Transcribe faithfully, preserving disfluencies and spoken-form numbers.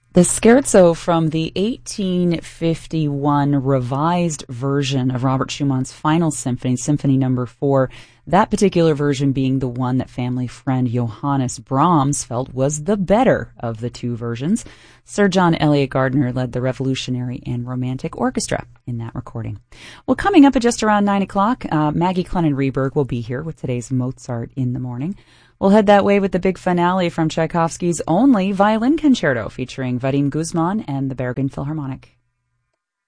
The scherzo from the eighteen fifty-one revised version of Robert Schumann's Final Symphony, Symphony Number Four, that particular version being the one that family friend Johannes Brahms felt was the better of the two versions. Sir John Eliot Gardiner led the Revolutionary and Romantic Orchestra in that recording. Well, coming up at just around nine o'clock, uh, Maggie Clennon-Reberg will be here with today's Mozart in the Morning. We'll head that way with the big finale from Tchaikovsky's only violin concerto featuring Vadim Guzman and the Bergen Philharmonic.